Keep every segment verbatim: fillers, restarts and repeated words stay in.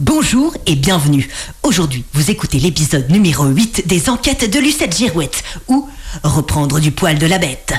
Bonjour et bienvenue. Aujourd'hui, vous écoutez l'épisode numéro huit des enquêtes de Lucette Girouette, ou reprendre du poil de la bête.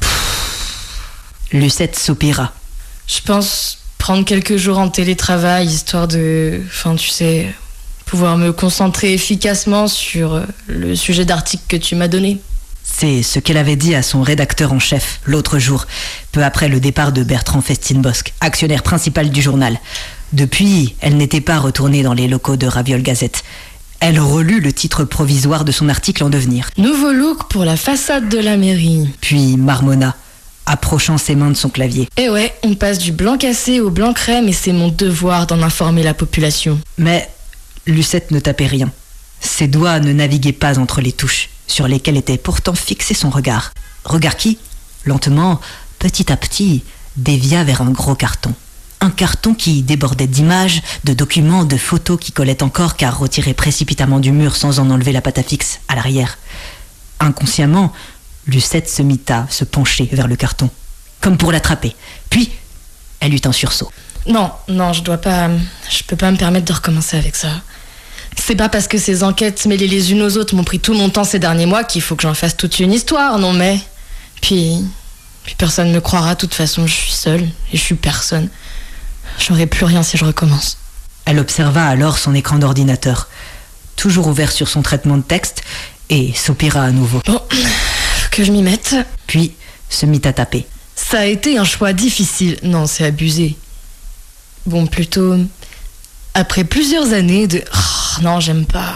Lucette soupira. Je pense prendre quelques jours en télétravail, histoire de... Enfin, tu sais, pouvoir me concentrer efficacement sur le sujet d'article que tu m'as donné. C'est ce qu'elle avait dit à son rédacteur en chef l'autre jour, peu après le départ de Bertrand Festin-Bosc, actionnaire principal du journal. Depuis, elle n'était pas retournée dans les locaux de Raviol Gazette. Elle relut le titre provisoire de son article en devenir. Nouveau look pour la façade de la mairie. Puis marmonna, approchant ses mains de son clavier. Eh ouais, on passe du blanc cassé au blanc crème et c'est mon devoir d'en informer la population. Mais Lucette ne tapait rien. Ses doigts ne naviguaient pas entre les touches, sur lesquelles était pourtant fixé son regard. Regard qui, lentement, petit à petit, dévia vers un gros carton. Un carton qui débordait d'images, de documents, de photos qui collaient encore car retirées précipitamment du mur sans en enlever la pâte à fixe à l'arrière. Inconsciemment, Lucette se mit à se pencher vers le carton, comme pour l'attraper. Puis, elle eut un sursaut. Non, non, je dois pas... Je peux pas me permettre de recommencer avec ça. C'est pas parce que ces enquêtes mêlées les unes aux autres m'ont pris tout mon temps ces derniers mois qu'il faut que j'en fasse toute une histoire, non mais... Puis... Puis personne ne me croira, de toute façon, je suis seule et je suis personne. J'aurai plus rien si je recommence. Elle observa alors son écran d'ordinateur, toujours ouvert sur son traitement de texte, et soupira à nouveau. Bon, faut que je m'y mette. Puis se mit à taper. Ça a été un choix difficile. Non, c'est abusé. Bon, plutôt... Après plusieurs années de... Oh, non, j'aime pas.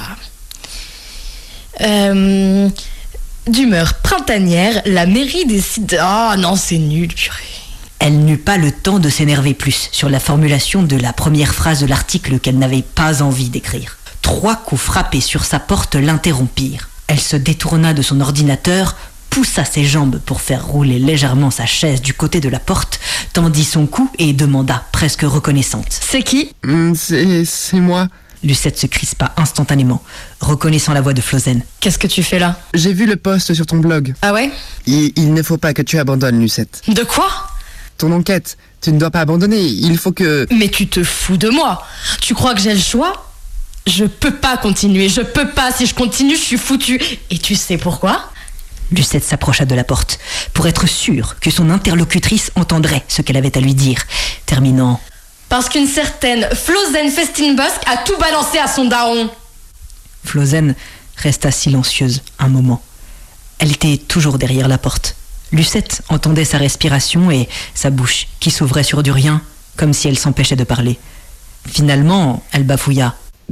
Euh... D'humeur printanière, la mairie décide... Ah oh, non, c'est nul, purée. Elle n'eut pas le temps de s'énerver plus sur la formulation de la première phrase de l'article qu'elle n'avait pas envie d'écrire. Trois coups frappés sur sa porte l'interrompirent. Elle se détourna de son ordinateur, poussa ses jambes pour faire rouler légèrement sa chaise du côté de la porte, tendit son cou et demanda, presque reconnaissante. « C'est qui ?»« mmh, C'est... c'est moi. » Lucette se crispa instantanément, reconnaissant la voix de Flosène. « Qu'est-ce que tu fais là ?»« J'ai vu le post sur ton blog. »« Ah ouais ?»« Il, il ne faut pas que tu abandonnes, Lucette. »« De quoi ?» Ton enquête, tu ne dois pas abandonner, il faut que... Mais tu te fous de moi. Tu crois que j'ai le choix ? Je peux pas continuer, je peux pas. Si je continue, je suis foutue. Et tu sais pourquoi ? Lucette s'approcha de la porte, pour être sûre que son interlocutrice entendrait ce qu'elle avait à lui dire, terminant... Parce qu'une certaine Flosène Festin-Bosc a tout balancé à son daron. Flosène resta silencieuse un moment. Elle était toujours derrière la porte. Lucette entendait sa respiration et sa bouche qui s'ouvrait sur du rien, comme si elle s'empêchait de parler. Finalement, elle bafouilla.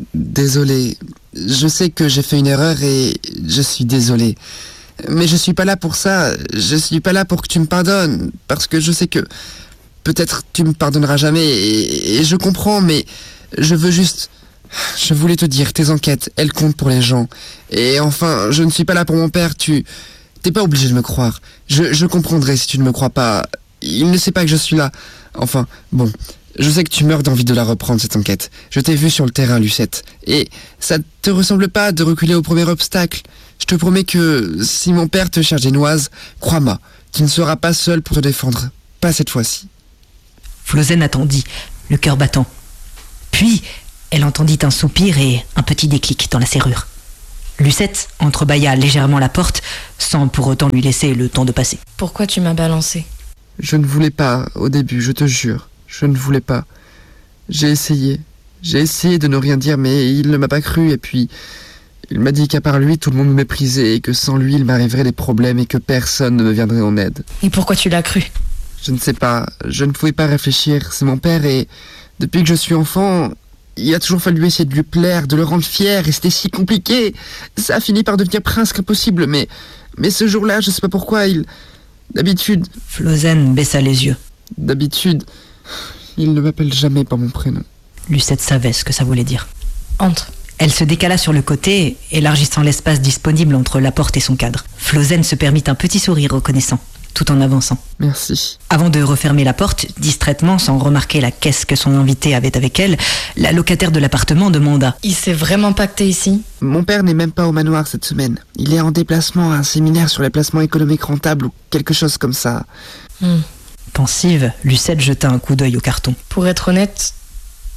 Désolé, je sais que j'ai fait une erreur et je suis désolé. Mais je suis pas là pour ça, je suis pas là pour que tu me pardonnes, parce que je sais que peut-être tu me pardonneras jamais et, et je comprends, mais je veux juste... Je voulais te dire, tes enquêtes, elles comptent pour les gens. Et enfin, je ne suis pas là pour mon père, tu... T'es pas obligé de me croire. Je, je comprendrai si tu ne me crois pas. Il ne sait pas que je suis là. Enfin, bon, je sais que tu meurs d'envie de la reprendre, cette enquête. Je t'ai vu sur le terrain, Lucette. Et ça te ressemble pas de reculer au premier obstacle. Je te promets que si mon père te cherche des noises, crois-moi, tu ne seras pas seul pour te défendre. Pas cette fois-ci. Flosène attendit, le cœur battant. Puis, elle entendit un soupir et un petit déclic dans la serrure. Lucette entrebâilla légèrement la porte, sans pour autant lui laisser le temps de passer. Pourquoi tu m'as balancé ? Je ne voulais pas, au début, je te jure. Je ne voulais pas. J'ai essayé. J'ai essayé de ne rien dire, mais il ne m'a pas cru, et puis... Il m'a dit qu'à part lui, tout le monde me méprisait, et que sans lui, il m'arriverait des problèmes, et que personne ne me viendrait en aide. Et pourquoi tu l'as cru ? Je ne sais pas. Je ne pouvais pas réfléchir. C'est mon père, et... Depuis que je suis enfant... Il a toujours fallu essayer de lui plaire, de le rendre fier, et c'était si compliqué. Ça a fini par devenir presque impossible, mais... Mais ce jour-là, je sais pas pourquoi, il... D'habitude... Flosène baissa les yeux. D'habitude, il ne m'appelle jamais par mon prénom. Lucette savait ce que ça voulait dire. Entre. Elle se décala sur le côté, élargissant l'espace disponible entre la porte et son cadre. Flosène se permit un petit sourire reconnaissant, tout en avançant. Merci. Avant de refermer la porte, distraitement, sans remarquer la caisse que son invité avait avec elle, la locataire de l'appartement demanda. Il sait vraiment pas que t'es ici ? Mon père n'est même pas au manoir cette semaine. Il est en déplacement à un séminaire sur les placements économiques rentables ou quelque chose comme ça. Hmm. Pensive, Lucette jeta un coup d'œil au carton. Pour être honnête,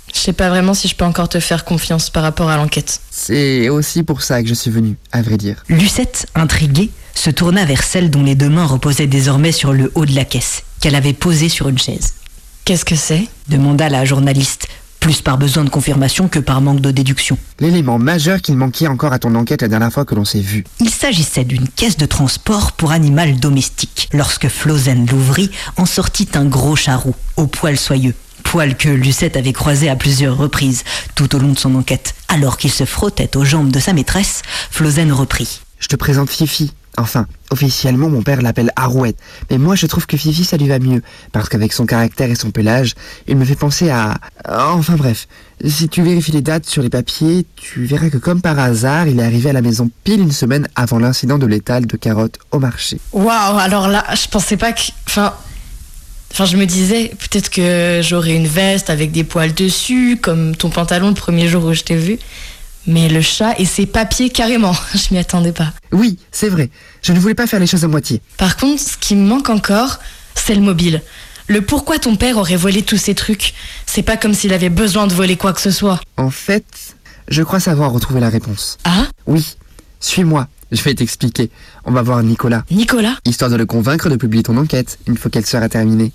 Je sais pas vraiment si je peux encore te faire confiance par rapport à l'enquête. C'est aussi pour ça que je suis venue, à vrai dire. Lucette, intriguée, se tourna vers celle dont les deux mains reposaient désormais sur le haut de la caisse, qu'elle avait posée sur une chaise. « Qu'est-ce que c'est ?» demanda la journaliste, plus par besoin de confirmation que par manque de déduction. L'élément majeur qu'il manquait encore à ton enquête la dernière fois que l'on s'est vu. Il s'agissait d'une caisse de transport pour animal domestique. Lorsque Flosène l'ouvrit, en sortit un gros charroux, au poil soyeux. Poil que Lucette avait croisé à plusieurs reprises, tout au long de son enquête. Alors qu'il se frottait aux jambes de sa maîtresse, Flosène reprit. « Je te présente Fifi. Enfin, officiellement, mon père l'appelle Arouette. Mais moi, je trouve que Fifi, ça lui va mieux. Parce qu'avec son caractère et son pelage, il me fait penser à... Enfin bref, si tu vérifies les dates sur les papiers, tu verras que comme par hasard, il est arrivé à la maison pile une semaine avant l'incident de l'étal de carottes au marché. » Waouh, alors là, je pensais pas que... Enfin... Enfin, je me disais, peut-être que j'aurais une veste avec des poils dessus, comme ton pantalon le premier jour où je t'ai vu. Mais le chat et ses papiers, carrément, je m'y attendais pas. Oui, c'est vrai. Je ne voulais pas faire les choses à moitié. Par contre, ce qui me manque encore, c'est le mobile. Le pourquoi ton père aurait volé tous ces trucs. C'est pas comme s'il avait besoin de voler quoi que ce soit. En fait, je crois savoir retrouver la réponse. Ah ? Oui, suis-moi. Je vais t'expliquer. On va voir Nicolas. Nicolas ? Histoire de le convaincre de publier ton enquête, une fois qu'elle sera terminée.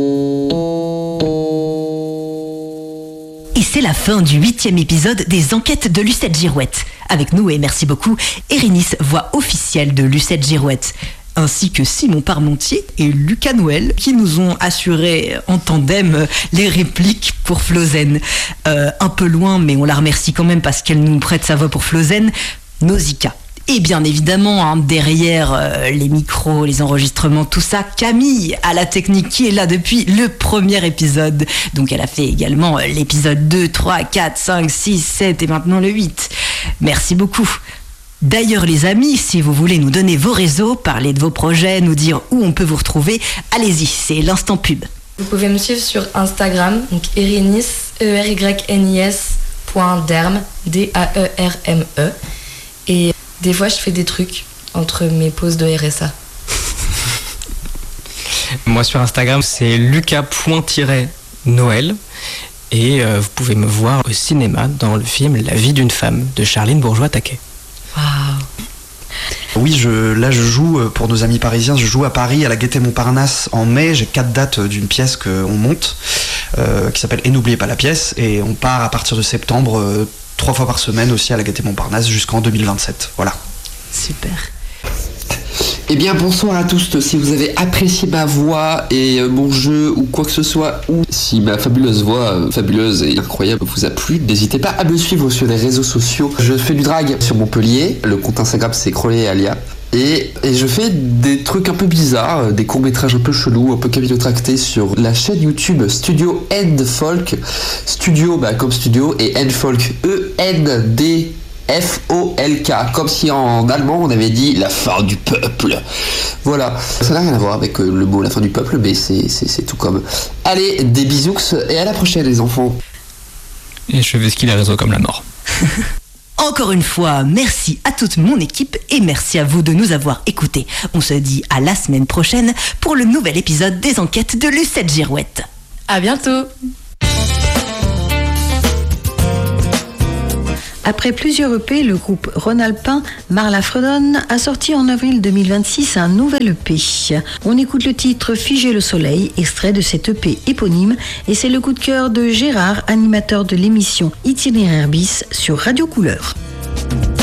Et c'est la fin du huitième épisode des enquêtes de Lucette Girouette. Avec nous, et merci beaucoup, Erinis, voix officielle de Lucette Girouette, ainsi que Simon Parmentier et Lucas Noël, qui nous ont assuré en tandem les répliques pour Flosène. Euh, un peu loin, mais on la remercie quand même parce qu'elle nous prête sa voix pour Flosène, Nausicaa. Et bien évidemment, hein, derrière euh, les micros, les enregistrements, tout ça, Camille à la technique qui est là depuis le premier épisode. Donc elle a fait également euh, l'épisode deux, trois, quatre, cinq, six, sept et maintenant le huit. Merci beaucoup. D'ailleurs les amis, si vous voulez nous donner vos réseaux, parler de vos projets, nous dire où on peut vous retrouver, allez-y, c'est l'instant pub. Vous pouvez me suivre sur Instagram, donc Erinis, E R Y N I S, point derme, D A E R M E. Et des fois, je fais des trucs entre mes pauses de R S A. Moi, sur Instagram, c'est lucas point noël. Et euh, vous pouvez me voir au cinéma dans le film La vie d'une femme de Charline Bourgeois-Taquet. Waouh. Oui, je, là je joue, pour nos amis parisiens, je joue à Paris à la Gaîté Montparnasse en mai. J'ai quatre dates d'une pièce qu'on monte, euh, qui s'appelle Et n'oubliez pas la pièce. Et on part à partir de septembre, euh, trois fois par semaine aussi à la Gaîté Montparnasse jusqu'en deux mille vingt-sept. Voilà. Super. Eh bien bonsoir à tous, si vous avez apprécié ma voix et euh, mon jeu ou quoi que ce soit, ou si ma fabuleuse voix euh, fabuleuse et incroyable vous a plu, n'hésitez pas à me suivre sur les réseaux sociaux. Je fais du drag sur Montpellier, le compte Instagram c'est Crowley Alia. Et, et je fais des trucs un peu bizarres, des courts-métrages un peu chelous, un peu capillotractés sur la chaîne YouTube Studio End Folk. Studio bah, comme studio et End Folk, E N D F O L K, comme si en allemand on avait dit la fin du peuple. Voilà, ça n'a rien à voir avec le mot la fin du peuple, mais c'est, c'est, c'est tout comme. Allez, des bisous et à la prochaine les enfants. Et je vais skier les réseaux comme la mort. Encore une fois, merci à toute mon équipe et merci à vous de nous avoir écoutés. On se dit à la semaine prochaine pour le nouvel épisode des enquêtes de Lucette Girouette. À bientôt. Après plusieurs E P, le groupe rhône-alpin Marla Fredon a sorti en avril deux mille vingt-six un nouvel E P. On écoute le titre Figer le soleil, extrait de cet E P éponyme, et c'est le coup de cœur de Gérard, animateur de l'émission Itinéraire bis sur Radio Couleur.